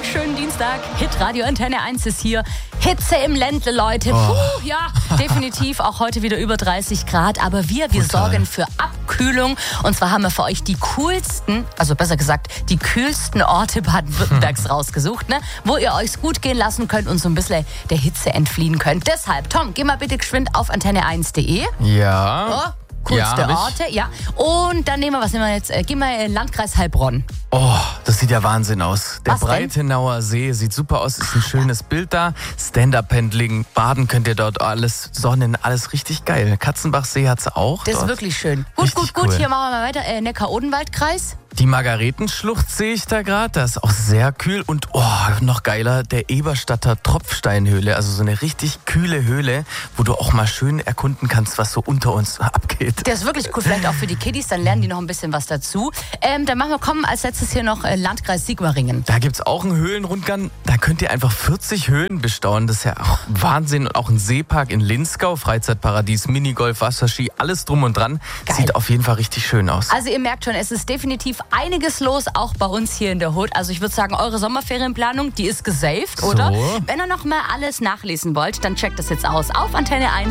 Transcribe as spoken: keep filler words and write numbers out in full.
schönen Dienstag. Hitradio Antenne eins ist hier. Hitze im Ländle, Leute. Oh. Puh, ja, definitiv. Auch heute wieder über dreißig Grad. Aber wir, wir Total. sorgen für Abkühlung. Und zwar haben wir für euch die coolsten, also besser gesagt, die kühlsten Orte Baden-Württembergs rausgesucht, ne? Wo ihr euch gut gehen lassen könnt und so ein bisschen der Hitze entfliehen könnt. Deshalb, Tom, geh mal bitte geschwind auf antenne eins punkt de. Ja. Oh, coolste ja, Orte, ja. Und dann nehmen wir, was nehmen wir jetzt? Äh, gehen wir in Landkreis Heilbronn. Oh, das sieht ja Wahnsinn aus. Der Was denn? Breitenauer See sieht super aus, ist ein schönes Bild da. Stand-Up-Paddling, baden könnt ihr dort, alles Sonnen, alles richtig geil. Katzenbachsee hat's auch. Das ist dort. wirklich schön. Gut, Richtig gut, gut. cool. Hier machen wir mal weiter. Äh, Neckar-Odenwald-Kreis. Die Margaretenschlucht sehe ich da gerade, das ist auch sehr kühl. Und oh, noch geiler, der Eberstadter Tropfsteinhöhle, also so eine richtig kühle Höhle, wo du auch mal schön erkunden kannst, was so unter uns abgeht. Der ist wirklich cool, vielleicht auch für die Kiddies, dann lernen die noch ein bisschen was dazu. Ähm, dann machen wir, kommen als letztes hier noch äh, Landkreis Sigmaringen. Da gibt's auch einen Höhlenrundgang, da könnt ihr einfach vierzig Höhlen bestaunen. Das ist ja auch Wahnsinn. Und auch ein Seepark in Linzgau, Freizeitparadies, Minigolf, Wasserski, alles drum und dran. Geil. Sieht auf jeden Fall richtig schön aus. Also ihr merkt schon, es ist definitiv einiges los, auch bei uns hier in der Hood. Also ich würde sagen, eure Sommerferienplanung, die ist gesaved, oder? So. Wenn ihr noch mal alles nachlesen wollt, dann checkt das jetzt aus auf antenne eins.